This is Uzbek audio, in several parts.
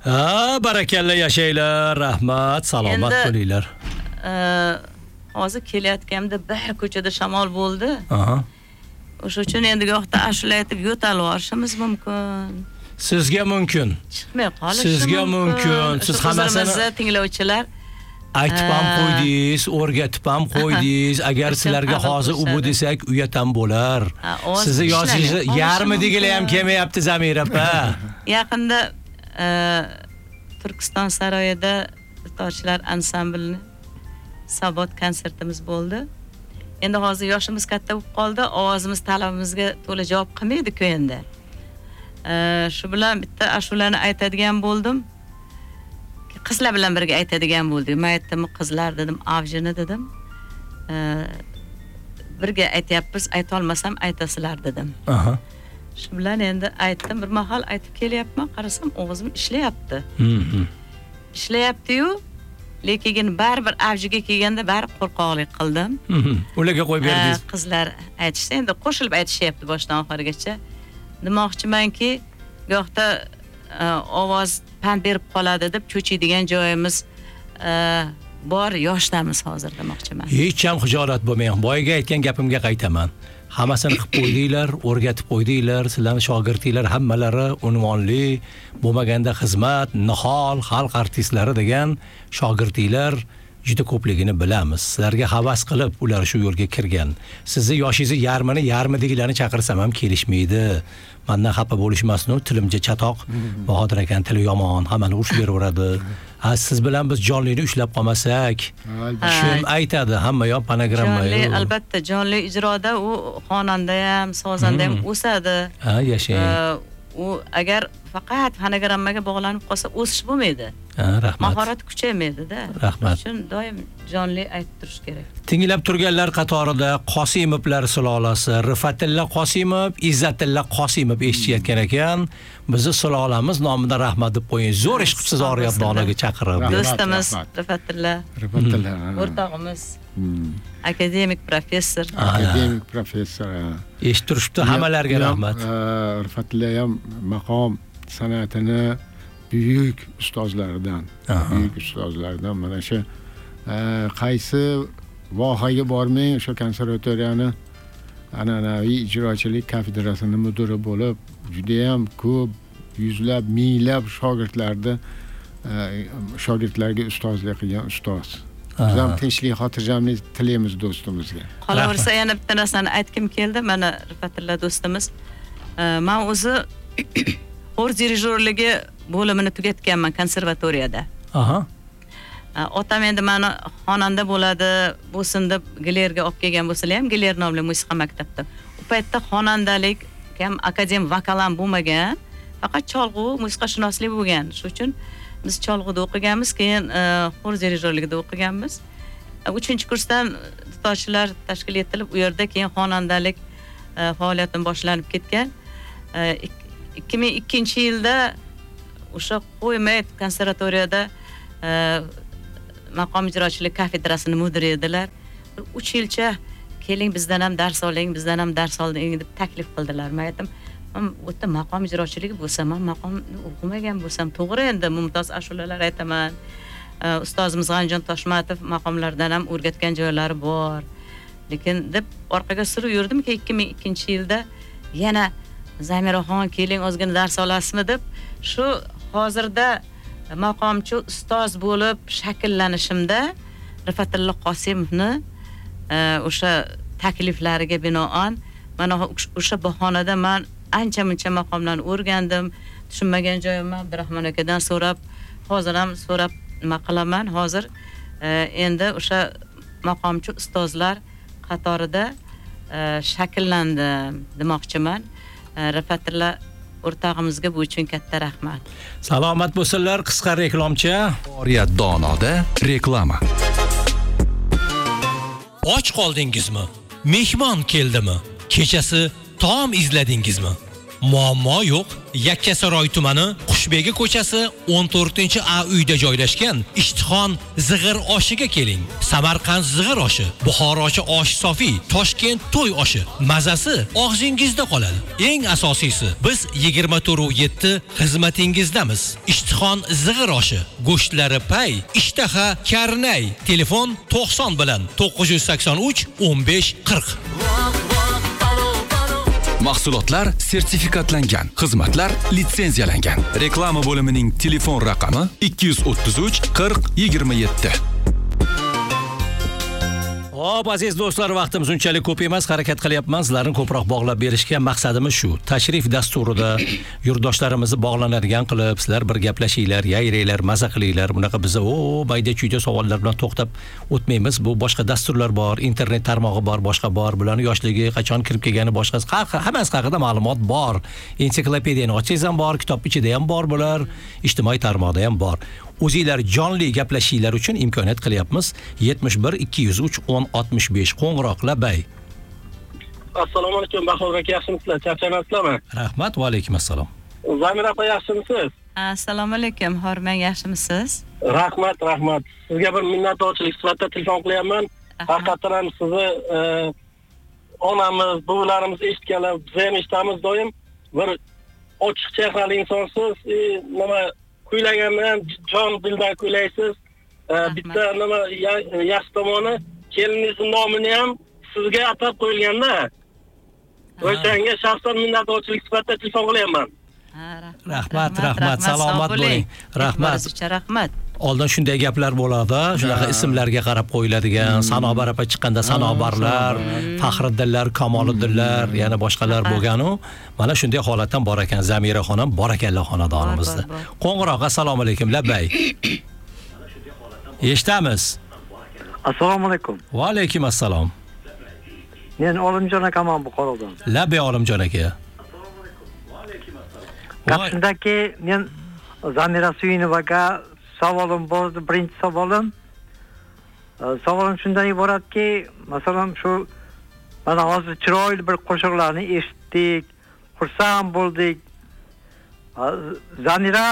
Ha, barakalla yashaylar, rahmat, salomat bo'linglar. Hozir kelayotganimda bir ko'chada shamol bo'ldi. Aha. O'sha uchun endi go'xta ashula aytib yo'talib olishimiz mumkin. Sizga mumkin. Chiqmay qolishi Sizga mumkin. Siz hammasini tinglovchilar aytib ham qo'ydingiz, o'rgatib ham qo'ydingiz. Agar sizlarga hozir u desak, uyat ham bo'lar. Sizni yoshingiz yarmi degila ham kelmayapti Zamira opa. Yaqinda Turkiston saroyida Toshlar ansamblini sabot konsertimiz bo'ldi. Endi hozir yoshimiz katta bo'lib qoldi, ovozimiz talabimizga to'la javob qilmaydi-ku endi. Shu bilan bitta ashulani aytadigan bo'ldim. Qizlar bilan birga aytadigan bo'ldik. Men aytdim, qizlar dedim, avjini dedim. Birga aytyapmiz, ayta olmasam aytasizlar dedim. Aha. Shu bilan endi aytdim, bir mahal aytib kelyapman, qarasam o'zim ishlayapti. Ishlayapti-yu, lekin baribir avjiga kelganda baribir qo'rqoqlik qildim. Ularga qo'yib berdingiz. Qizlar aytishdi, endi qo'shilib aytishyapti boshdan oxirigacha. Demoqchimanki, go'xta ovoz pand berib qoladi deb cho'chiydigan joyimiz bor, yoshdamiz hozir demoqchiman. Hech ham xijolat bo'lmang. Boyaga aytgan gapimga qaytaman. Hammasini qilib qo'ydinglar, o'rgatib qo'ydinglar, sizlarning shogirdinglar hammalari unvonli, bo'lmaganda xizmat, nihol, xalq artistlari degan shogirdinglar juda ko'pligini bilamiz. Sizlarga havas qilib ular shu yo'lga kirgan. Sizni yoshingizni yarmidagilarni chaqirsam ham kelishmaydi. Mendan xafa bo'lishmasin, tilimga chatoq. Bahodir akan tili yomon, hammani urush beraveradi. Siz bilan biz jonlini ushlab qolmasak, kim aytadi? Hamma yo panogramma yo. Jonli, albatta, jonli ijroda u xonanda ham, sozanda ham o'sadi. Ha, yashang. U agar faqat fonogrammaga bog'lanib qolsa o'sish bo'lmaydi. Rahmat. Mahorat kuchaymaydi-da. Rahmat. Shuning doim jonli aytib turish kerak. Tinglab turganlar qatorida Qosimovlar sulolasi, Rifatilla Qosimov, Izzatilla Qosimov eshitayotgan ekan. Bizni sulolamiz nomidan rahmat deb qo'ying. Zo'r ish qilibsiz Oriyat donoga chaqirib. Do'stimiz Rifatilla. O'rtog'imiz. Akademik professor. Akademik professor. Eshitib turibdi, hammalarga rahmat. Rifatilla ham maqom san'atini büyük ustozlardan, mana shu qaysi vohaga bormang, o'sha konservatoriyani an'anaviy ijrochilik kafedrasining mudiri bo'lib, juda ham ko'p yuzlab, minglab shogirdlarga ustozlik qilgan ustoz. Biz ham tinchlik, xotirjamlik tilaymiz do'stimizga. Qolaversa yana bitta narsani aytkim keldi, mana Rifatilla do'stimiz. Men o'zi xor dirijorligi bo'limini tugatganman konservatoriyada. Aha. Otam endi meni xonanda bo'ladi, bo'lsin deb Gilerga olib kelgan bo'lsalar ham, Giler nomli musiqa maktabda. U paytda xonandalik ham akadem vokal ham bo'lmagan, faqat cholg'u, musiqashunoslik bo'lgan. Shuning uchun biz cholg'uda o'qiganmiz, keyin xor dirijorligida o'qiganmiz. 3-kursdan Toshlar tashkil etilib, u yerda keyin xonandalik faoliyatim boshlanib ketgan. 2002-yilda o'sha Qo'ymet konservatoriyada maqom ijrochilik kafedrasining mudiri edilar. 3 yilcha keling bizdan ham dars oling, bizdan ham dars oling deb taklif qildilar. Men aytdim, men o'ta maqom ijrochiligi bo'lsam, men maqom o'qimagan bo'lsam, to'g'ri endi mumtoz ashulalar aytaman. Ustozimiz G'anjon Toshmatov maqomlardan ham o'rgatgan joylari bor. Lekin deb orqaga surib yurdimki 2002-yilda yana Zamiraxon keling ozgina dars olasizmi deb shu hozirda maqomchi ustoz bo'lib shakllanishimda Rifatilla Qosimovni o'sha takliflariga binoan mana o'sha bahonada men ancha-muncha maqomlarni o'rgandim. Tushunmagan joyimni Abdurahmon akadan so'rab, hozir ham so'rab nima qilaman. Hozir endi o'sha maqomchi ustozlar qatorida shakllandim demoqchiman. Rifatilla o'rtog'imizga bu uchun katta rahmat. Salomat bo'lsinlar, qisqa reklamcha. Oriyat donoda reklama. Och qoldingizmi? Mehmon keldimi? Kechasi taom izladingizmi? Muammo yo'q. Yakkasaroy tumani Quyoshbegi ko'chasi 14-A uyda joylashgan Ishtixon zig'ir oshiga keling. Samarqand zig'ir oshi, Buxorochi osh sofi, Toshkent to'y oshi. Mazasi og'zingizda qoladi. Eng asosiysi, biz 24/7 xizmatingizdamiz. Ishtixon zig'ir oshi, go'shtlari pay, ishtaha karnay. Telefon 90 bilan 983 15 40. Mahsulotlar sertifikatlangan, xizmatlar litsenziyalangan. Reklama bo'limining telefon raqami 233 40 27. Hop, aziz do'stlar, vaqtimiz unchalik ko'p emas, harakat qilyapman. Sizlarni ko'proq bog'lab berishga maqsadimiz shu. Tashrif dasturida yurtdoshlarimizni bog'lanadigan qilib, sizlar bir gaplashinglar, yayranglar, maza qilinglar. Bunaqa biz bayda-chuyda savollar bilan to'xtab o'tmaymiz. Bu boshqa dasturlar bor, internet tarmog'i bor, boshqa bor. Bularni yoshligi, qachon kirib kelgani boshqasi, hammasi haqida ma'lumot bor. Ensiklopediyani ochsangiz ham bor, kitob ichida ham bor bular, ijtimoiy tarmoqda ham bor. O'zinglar jonli gaplashinglar uchun imkoniyat qilyapmiz. 71 203 10 65 qo'ng'iroqla bay. Assalomu alaykum, Bahodir aka, yaxshimisizlar? Charchamasizlarmi? Rahmat, va alaykum assalom. Zamira opa, yaxshimisiz? Assalomu alaykum, Hormang, yaxshimisiz? Rahmat. Sizga bir minnatdorchilik sifatida telefon qilyapman. Haqiqatan ham sizni onamiz, buvilarimiz eshitganlar, biz ham eshitamiz doim. Bir ochiq chehrali insonsiz, nima kuylaganni ham jon dildan kuylaysiz. Bitta nima yaxshi tomoni, keliningizni nomini ham sizga atab qo'yilganda. O'shanga shaxsan minnatdorchilik sifatida telefon qilyapman. Rahmat, salomat bo'ling. Rahmat. Oldin shunday gaplar bo'ladi, shunaqa ismlarga qarab qo'yiladigan, Sanobar opa chiqqanda Sanobarlar, Faxriddinlar, Kamoliddinlar, yana boshqalar bo'lgan-u, mana shunday holatdan bor ekan. Zamira xonim, barakalla xonadonimizda. Qo'ng'iroq, assalomu alaykum, labbay. Eshitamiz. Assalomu alaykum. Va alaykum assalom. Men Olimjon akaman Buxorodan. Labbay Olimjon aka. Shundaki men Zamira Suyinovaga savolim bor. Birinchi savolim shundan iboratki, masalan shu mana hozir chiroyli bir qo'shiqlarni eshitdik, xursand bo'ldik. Zamira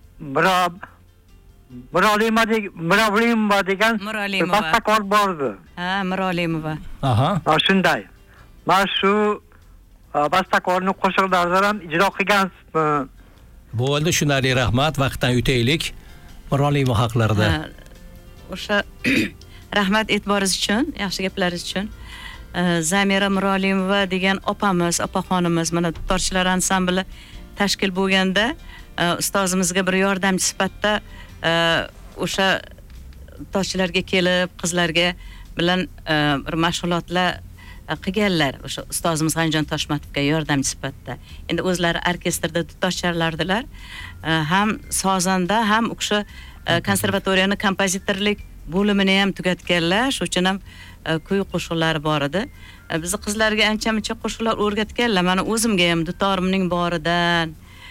Mirolimova degan bastakor bordi. Ha, Mirolimova. Aha. Shunday. Mana shu bastakorning qo'shiqlaridan ham ijro qilgansizmi? Bo'ldi, shunday, rahmat. Vaqtdan yutaylik. Mirolimova haqlarida. O'sha rahmat e'tiboringiz uchun, yaxshi gaplaringiz uchun. Zamira Mirolimova degan opamiz, opaxonimiz, mana dutorchilar ansambli tashkil bo'lganda ustozimizga bir yordamchi sifatida o'sha dutorchilarga kelib, qizlarga bilan bir mashg'ulotlar qilganlar. O'sha ustozimiz G'anijon Toshmatovga yordamchi sifatida. Endi o'zlari orkestrda dutor chalardilar. Ham sozanda, ham o'sha konservatoriyani kompozitorlik bo'limini ham tugatganlar. Shuning uchun ham kuy qo'shiqlari bor edi. Bizni qizlarga ancha-muncha qo'shiqlar o'rgatganlar. Mana o'zimga ham dutorimning boridan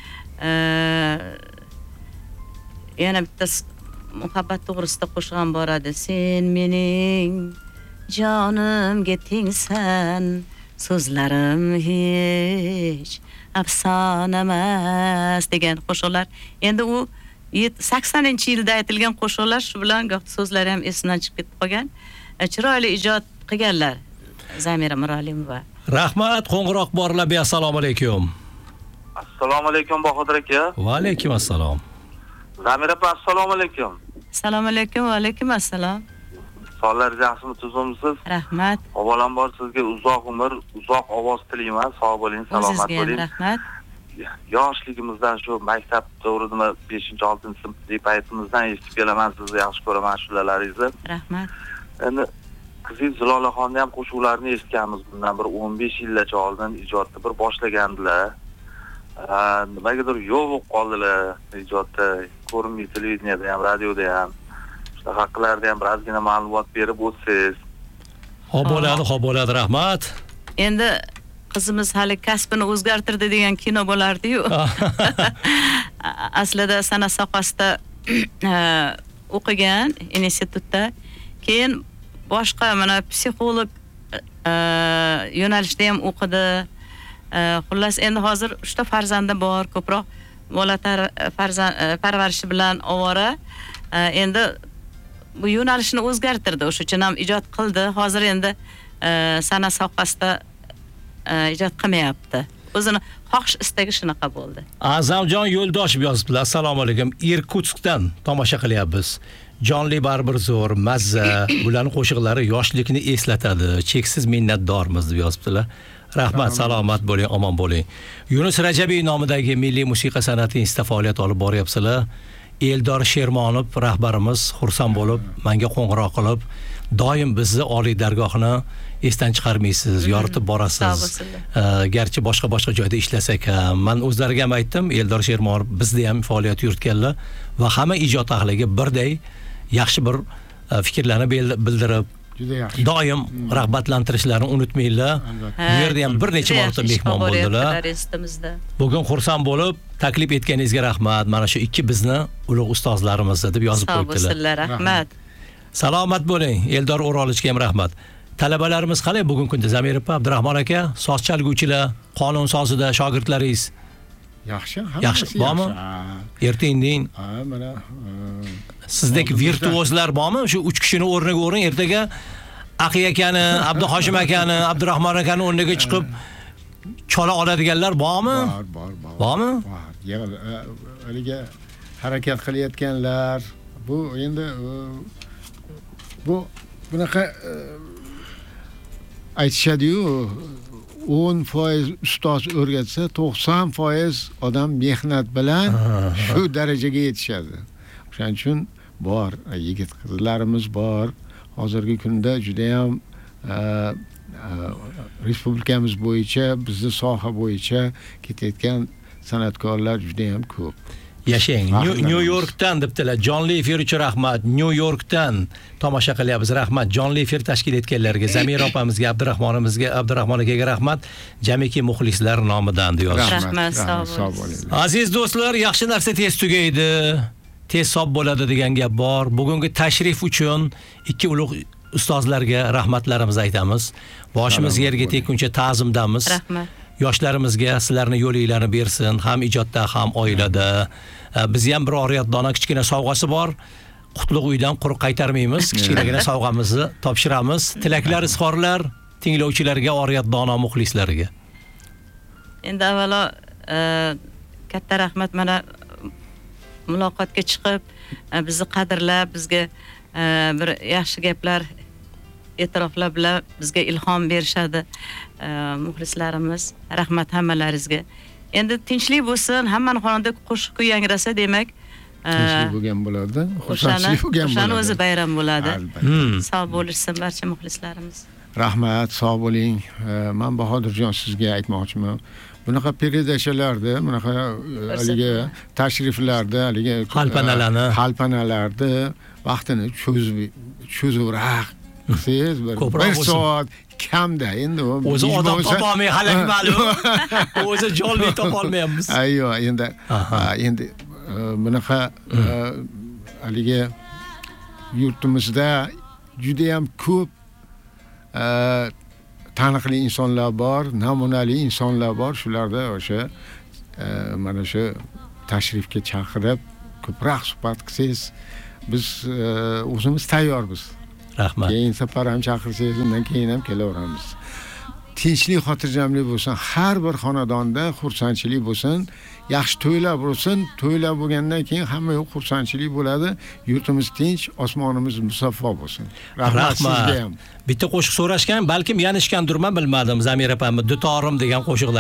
yana bitta muhabbat to'g'risida qo'shig'im bor edi. Sen mening jonimga tengsan, so'zlarim hech afsona emas degan qo'shiqlar. Endi u 80-yilda aytilgan qo'shiqlar, shu bilan goh so'zlari ham esimdan chiqib ketib qolgan. Chiroyli ijod qilganlar Zamira Mirolimova. Rahmat, qo'ng'iroq borlar. Assalomu alaykum. Assalomu alaykum Bahodir aka. Va alaykum assalom. Zamira opa, assalomu alaykum. Assalomu alaykum, va alaykum assalom. Sog'laringiz yaxshimi, tuzimsiz? Rahmat. Avvalambor sizga uzoq umr, uzoq ovoz tilayman. Sog' bo'ling, salomat bo'ling. Rahmat. Yoshligimizdan shu maktab to'g'ridimi 5-6-sinf paytimizdan eshitib kelaman, sizni yaxshi ko'raman ashulalaringizni. Rahmat. Endi qizingiz Zilolaxonni ham qo'shuqlarini eshitganmiz bundan bir 15 yilgacha oldin ijodni bir boshlagandilar. Nimagadir yo'q bo'lib qoldilar ijodda, ko'rinmay televideniyada ham, radioda ham. Shunaqa haqlarda ham birozgina ma'lumot berib o'tsangiz. Xo'p bo'ladi, rahmat. Endi qizimiz hali kasbini o'zgartirdi degan kino bo'lardi-yu. Aslida san'at sohasida o'qigan institutda, keyin boshqa mana psixolog yo'nalishda ham o'qidi. Xullas endi hozir 3 ta farzandi bor, ko'proq bola parvarishi bilan ovora. Endi bu yo'nalishni o'zgartirdi, o'sha uchun ham ijod qildi. Hozir endi san'at sohasida ijod qilmayapti. O'zini xohish istagi shunaqa bo'ldi. Azamjon Yo'ldoshev yozibdilar. Assalomu alaykum. Irkutskdan tomosha qilyapmiz. Jonli baribir zo'r, mazza. Bularning qo'shiqlari yoshlikni eslatadi. Cheksiz minnatdormiz deb yozibdilar. Rahmat, salomat bo'ling, omon bo'ling. Yunus Rajabiy nomidagi Milliy musiqa san'ati institutida faoliyat olib boryapsizlar. Eldor Shermonov rahbarimiz xursand bo'lib, menga qo'ng'iroq qilib, doim bizni oliy dargohni esdan chiqarmaysiz, yoritib borasiz. Garchi boshqa joyda ishlasak ham, men o'zlariga ham aytdim, Eldor Shermonov bizda ham faoliyat yuritganlar va hamma ijod ahliga birday yaxshi bir fikrlarni bildirib, juda yaxshi. Doim rag'batlantirishlarini unutmanglar. Bu yerda ham bir necha marta mehmon bo'ldilar. Bugun xursand bo'lib, taklif etganingizga rahmat. Mana shu ikki bizni ulug' ustozlarimiz deb yozib qo'yibdilar. Sog' bo'lsinlar, rahmat. Salomat bo'ling. Eldor O'rolichga ham rahmat. Talabalarimiz qalay bugungi kunda? Zamir opa, Abdurahmon aka, soz chalguvchilar, qonun sozida shogirdlaringiz yaxshi, yaxshi bormi? Erta-indin mana sizdek virtuozlar bormi? Shu 3 kishini o'rniga o'ring, ertaga Aqiy akani, Abduhoshim akani, Abdurahmon akani o'rniga chiqib chola oladiganlar bormi? Bor. Bormi? Bor. Haliga harakat qilayotganlar, bu endi bu bunaqa aytishadi-yu, 10% ustoz o'rgatsa, 90% odam mehnat bilan shu darajaga yetishadi. O'shaning uchun bor, yigit qizlarimiz bor. Hozirgi kunda juda ham respublikamiz bo'yicha, bizning soha bo'yicha ketayotgan san'atkorlar juda ham ko'p. Yashang. New Yorkdan debdilar. Jonli efir uchun rahmat. New Yorkdan tomosha qilyapmiz. Rahmat. Jonli efir tashkil etganlarga, Zamir opamizga, Abdurahmon akaga rahmat. Jamiki muxlislar nomidan deyapsiz. Rahmat, sog' bo'ling. Aziz do'stlar, yaxshi narsa tez tugaydi. Tez sob bo'ladi degan gap bor. Bugungi tashrif uchun ikki ulug' ustozlarga rahmatlarimizni aytamiz. Boshimiz yerga tekkuncha ta'zimdamiz. Rahmat. Yoshlarimizga sizlarni yo'linglarni bersin, ham ijodda, ham oilada. Bizni ham bir oriyatdona kichkina sovg'asi bor. Qutlug' uydan quruq qaytarmaymiz. Kichkinagina sovg'amizni topshiramiz. Tilaklar, izhorlar tinglovchilarga, oriyatdona muxlislarga. Endi avvalo katta rahmat, mana muloqotga chiqib, bizni qadrlab, bizga bir yaxshi gaplar, e'tiroflar bilan bizga ilhom berishadi muxlislarimiz. Rahmat hammalaringizga. Endi tinchlik bo'lsin, hammaning xonada qo'shiq kuy yangrasa, demak tinchlik bo'lgan bo'ladi. Xursandchilik bo'lgan bo'ladi. O'shani o'zi bayram bo'ladi. Sog' bo'lishsin barcha muxlislarimiz. Rahmat, sog' bo'ling. Men Bahodirjon sizga aytmoqchiman. Bunaqa peredachalarda, bunaqa haligi tashriflarda, haligi halpanalarda vaqtini cho'zibroq qilsangiz, bir soat kamda endi o'zi odam topolmay halak ma'lum. O'zi jonli topolmayapmiz. Ayyo, endi bunaqa haligi yurtimizda juda ham ko'p taniqli insonlar bor, namunali insonlar bor. Shularda o'sha mana shu tashrifga chaqirib ko'proq suhbat qilsangiz, biz o'zimiz tayyormiz. Rahmat. Keyin safar ham chaqirsangiz, undan keyin ham kelaveramiz. Tinchlik, xotirjamlik bo'lsin, har bir xonadonda xursandchilik bo'lsin, yaxshi to'ylar bo'lsin. To'ylar bo'lgandan keyin hamma yoq xursandchilik bo'ladi. Yurtimiz tinch, osmonimiz musaffo bo'lsin. Rahmat sizga ham. Bitta qo'shiq so'rashgan, balkim yanishgandirman, bilmadim. Zamir opamni Dutorim degan qo'shiqlar